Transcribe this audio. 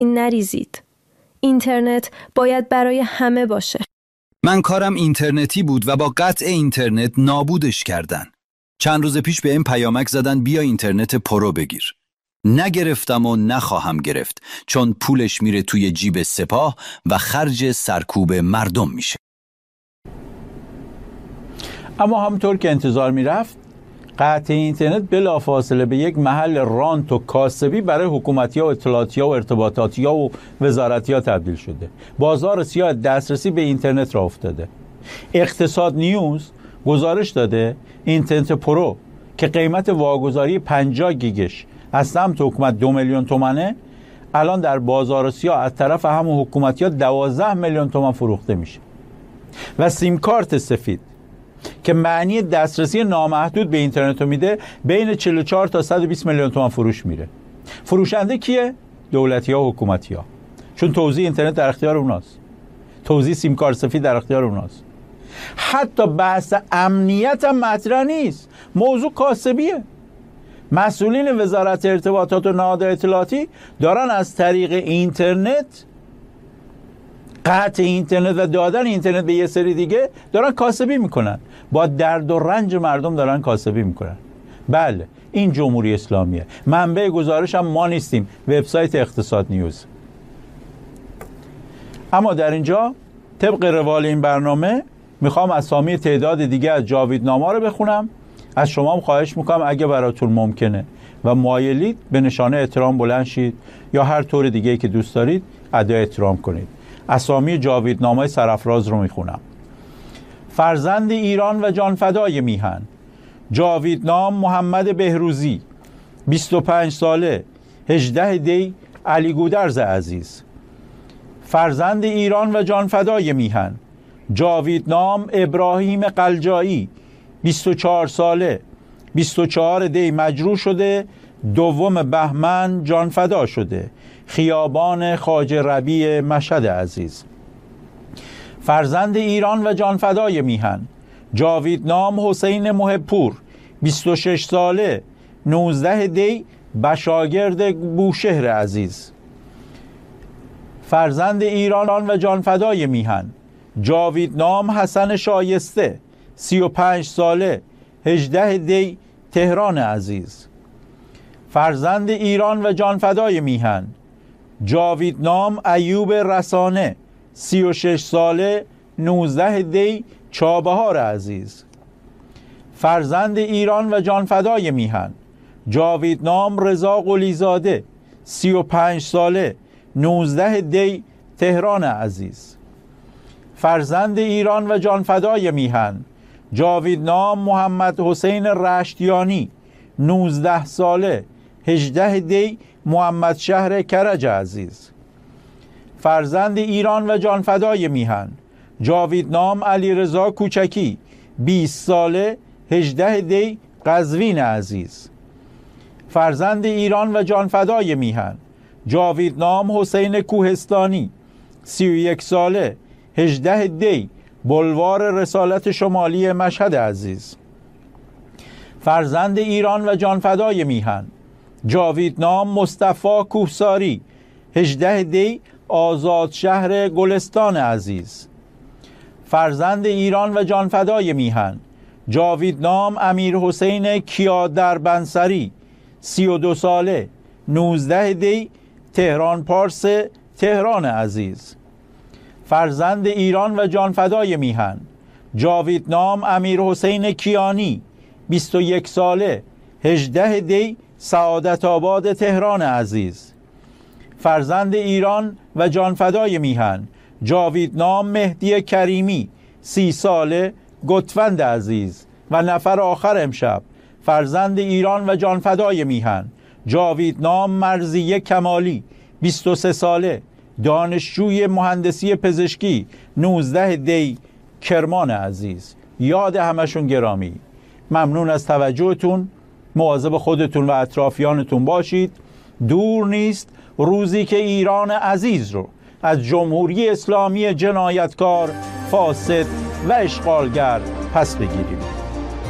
نریزید. اینترنت باید برای همه باشه. من کارم اینترنتی بود و با قطع اینترنت نابودش کردن. چند روز پیش به این پیامک زدن بیا اینترنت پرو بگیر. نگرفتم و نخواهم گرفت چون پولش میره توی جیب سپاه و خرج سرکوب مردم میشه. اما همونطور که انتظار میرفت قطع اینترنت بلافاصله به یک محل رانت و کاسبی برای حکومتی‌ها و اطلاعاتی‌ها و ارتباطاتی‌ها و وزارتی‌ها تبدیل شده. بازار سیاه دسترسی به اینترنت را افتاده. اقتصاد نیوز گزارش داده اینترنت پرو که قیمت واگذاری 50 گیگش از سمت حکومت 2 میلیون تومنه الان در بازار سیاه از طرف همون حکومتی‌ها 12 میلیون تومان فروخته میشه. و سیم کارت سفید که معنی دسترسی نامحدود به اینترنت رو میده بین 44 تا 120 میلیون تومان فروش میره. فروشنده کیه؟ دولتی‌ها و حکومتی‌ها. چون توزیع اینترنت در اختیار اوناست. توزیع سیم کارت سفید در اختیار اوناست. حتی بحث امنیت هم مطرح نیست. موضوع کاسبیه. مسئولین وزارت ارتباطات و نهادهای اطلاعاتی دارن از طریق اینترنت، قطع اینترنت و دادن اینترنت به یه سری دیگه دارن کاسبی میکنن. با درد و رنج مردم دارن کاسبی میکنن. بله این جمهوری اسلامیه. منبع گزارش هم ما نیستیم، وبسایت اقتصاد نیوز. اما در اینجا طبق روال این برنامه میخوام اسامی تعداد دیگه از جاویدنامه‌ها رو بخونم. از شما هم خواهش میکنم اگه براتون ممکنه و مایلید به نشانه احترام بلند شید یا هر طور دیگه که دوست دارید ادای احترام کنید. اسامی جاویدنامه سرافراز رو میخونم. فرزند ایران و جانفدای میهن، جاویدنام محمد بهروزی، 25 ساله، 18 دی، علی گودرز عزیز. فرزند ایران و جانفدای میهن، جاویدنام ابراهیم قلجایی، 24 ساله، 24 دی، مجروح شده، 2 بهمن جانفدا شده، خیابان خواجه ربیع مشهد عزیز. فرزند ایران و جانفدای میهن، جاویدنام حسین محبپور، 26 ساله، 19 دی، بشاگرد بوشهر عزیز. فرزند ایران و جانفدای میهن، جاویدنام حسن شایسته، 35 ساله، 18 دی، تهران عزیز. فرزند ایران و جانفدای میهن، جاویدنام ایوب رسانه، 36 ساله، 19 دی، چابهار عزیز. فرزند ایران و جانفدای میهن، جاویدنام رضا قلیزاده، 35 ساله، 19 دی، تهران عزیز. فرزند ایران و جانفدای میهن، جاویدنام محمد حسین رشتیانی، 19 ساله، 18 دی، محمد شهر کرج عزیز. فرزند ایران و جانفدای میهن، جاویدنام علی رضا کوچکی، 20 ساله، 18 دی، قزوین عزیز. فرزند ایران و جانفدای میهن، جاویدنام حسین کوهستانی، 31 ساله، 18 دی، بلوار رسالت شمالی مشهد عزیز. فرزند ایران و جانفدای میهن، جاویدنام مصطفی کوهساری، 18 دی، آزاد شهر گلستان عزیز. فرزند ایران و جانفدای میهن، جاویدنام امیر حسین کیا دربنسری، 32 ساله، 19 دی، تهران پارس تهران عزیز. فرزند ایران و جانفدای میهن، جاویدنام امیر حسین کیانی، 21 ساله، 18 دی، سعادت آباد تهران عزیز. فرزند ایران و جانفدای میهن، جاویدنام مهدی کریمی، 30 ساله، گتوند عزیز. و نفر آخر امشب، فرزند ایران و جانفدای میهن، جاویدنام مرضیه کمالی، 23 ساله، دانشجوی مهندسی پزشکی، 19 دی، کرمان عزیز. یاد همشون گرامی. ممنون از توجهتون. مواظب خودتون و اطرافیانتون باشید. دور نیست روزی که ایران عزیز رو از جمهوری اسلامی جنایتکار، فاسد و اشغالگر پس بگیریم.